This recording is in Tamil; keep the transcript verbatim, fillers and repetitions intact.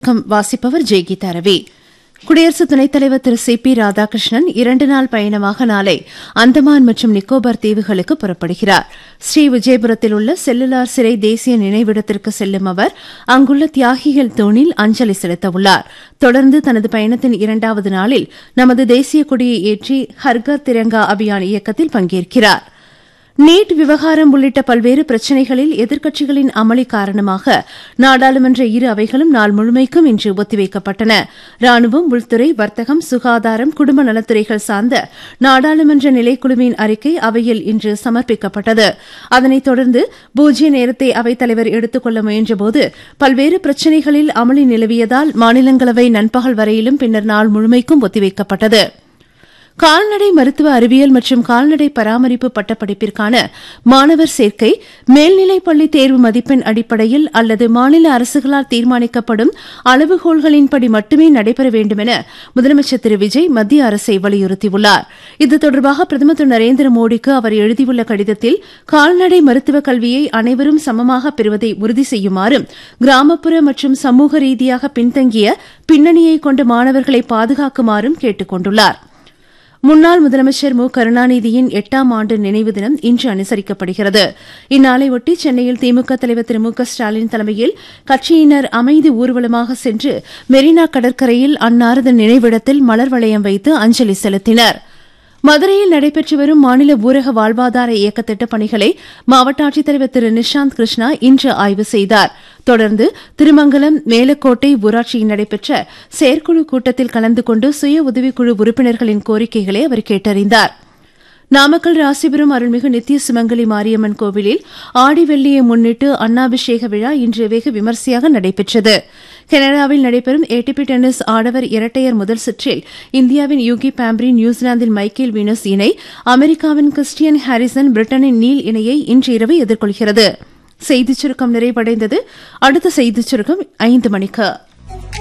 வாசிப்பவர் ஜெய்கீதா ரவி. குடியரசு துணைத் தலைவர் திரு சி பி ராதாகிருஷ்ணன் இரண்டு நாள் பயணமாக நாளை அந்தமான் மற்றும் நிக்கோபார் தீவுகளுக்கு புறப்படுகிறார். ஸ்ரீ விஜயபுரத்தில் உள்ள செல்லுலார் சிறை தேசிய நினைவிடத்திற்கு செல்லும் அவர் அங்குள்ள தியாகிகள் தூணில் அஞ்சலி செலுத்தவுள்ளார். தொடர்ந்து தனது பயணத்தின் இரண்டாவது நாளில் நமது தேசிய கொடியை ஏற்றி ஹர்கர் திரங்கா அபியான் இயக்கத்தில் பங்கேற்கிறார். நீட் விவகாரம் உள்ளிட்ட பல்வேறு பிரச்சினைகளில் எதிர்க்கட்சிகளின் அமளி காரணமாக நாடாளுமன்ற இரு அவைகளும் நாள் முழுமைக்கும் இன்று ஒத்திவைக்கப்பட்டன. ராணுவம், உள்துறை, வர்த்தகம், சுகாதாரம், குடும்ப நலத்துறைகள் சார்ந்த நாடாளுமன்ற நிலைக்குழுவின் அறிக்கை அவையில் இன்று சமர்ப்பிக்கப்பட்டது. அதனைத் தொடர்ந்து பூஜ்ய நேரத்தை அவைத்தலைவர் எடுத்துக் கொள்ள முயன்றபோது பல்வேறு பிரச்சினைகளில் அமளி நிலவியதால் மாநிலங்களவை நண்பகல் வரையிலும் பின்னர் நாள் முழுமைக்கும் ஒத்திவைக்கப்பட்டது. கால்நடை மருத்துவ அறிவியல் மற்றும் கால்நடை பராமரிப்பு பட்டப்படிப்பிற்கான மாணவர் சேர்க்கை மேல்நிலைப் பள்ளி தேர்வு மதிப்பெண் அடிப்படையில் அல்லது மாநில அரசுகளால் தீர்மானிக்கப்படும் அளவுகோல்களின்படி மட்டுமே நடைபெற வேண்டும் என முதலமைச்சர் திரு விஜய் மத்திய அரசை வலியுறுத்தியுள்ளார். இது தொடர்பாக பிரதமர் திரு நரேந்திர மோடிக்கு அவர் எழுதியுள்ள கடிதத்தில் கால்நடை மருத்துவக் கல்வியை அனைவரும் சமமாக பெறுவதை உறுதி செய்யுமாறும் கிராமப்புற மற்றும் சமூக ரீதியாக பின்தங்கிய பின்னணியை கொண்ட மாணவர்களை பாதுகாக்குமாறும் கேட்டுக் கொண்டுள்ளார். முன்னாள் முதலமைச்சர் மு கருணாநிதியின் எட்டாம் ஆண்டு நினைவு தினம் இன்று அனுசரிக்கப்படுகிறது. இந்நாளையொட்டி சென்னையில் திமுக தலைவர் திரு மு க ஸ்டாலின் தலைமையில் கட்சியினர் அமைதி ஊர்வலமாக சென்று மெரினா கடற்கரையில் அன்னாரது நினைவிடத்தில் மலர் வளையம் வைத்து அஞ்சலி செலுத்தினர். மதுரையில் நடைபெற்று வரும் மாநில ஊரக வாழ்வாதார இயக்க திட்டப் பணிகளை மாவட்ட ஆட்சித்தலைவர் திரு நிஷாந்த் கிருஷ்ணா இன்று ஆய்வு செய்தார். தொடர்ந்து திருமங்கலம், மேலக்கோட்டை ஊராட்சியில் நடைபெற்ற செயற்குழு கூட்டத்தில் கலந்து கொண்டு சுய உதவிக்குழு உறுப்பினர்களின் கோரிக்கைகளை அவர் கேட்டறிந்தார். நாமக்கல் ராசிபுரம் அருள்மிகு நித்திய சுமங்கலி மாரியம்மன் கோவிலில் ஆடி வெள்ளியை முன்னிட்டு அன்னாபிஷேக விழா இன்று வெகு விமரிசையாக நடைபெற்றது. கனடாவில் நடைபெறும் ஏடிபி டென்னிஸ் ஆடவர் இரட்டையர் முதல் சுற்றில் இந்தியாவின் யூகி பாம்ப்ரி, நியூசிலாந்தின் மைக்கேல் வீனஸ் இணை அமெரிக்காவின் கிறிஸ்டியன் ஹாரிசன், பிரிட்டனின் நீல் இணையை இன்று இரவு எதிர்கொள்கிறது. செய்திச் சுருக்கம் நிறைவடைந்தது. அடுத்த செய்திச் சுருக்கம் ஐந்து மணிக்கு.